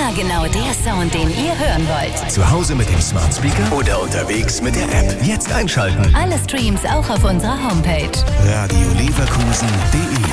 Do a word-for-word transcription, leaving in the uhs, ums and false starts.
Immer genau der Sound, den ihr hören wollt. Zu Hause mit dem Smart Speaker oder unterwegs mit der App. Jetzt einschalten. Alle Streams auch auf unserer Homepage. radio leverkusen punkt de